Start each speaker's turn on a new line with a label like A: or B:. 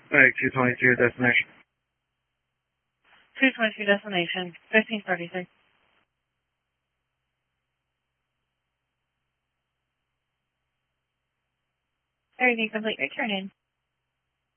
A: Alright, 222 your destination.
B: 222 destination, 1533. Very complete return in.